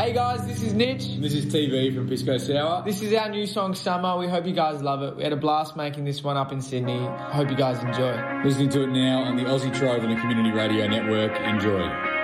Hey guys, this is Nitch. And this is TV from Pisco Sour. This is our new song, Summer. We hope you guys love it. We had a blast making this one up in Sydney. Hope you guys enjoy. Listening to it now on the Aussie Trove and the Community Radio Network. Enjoy.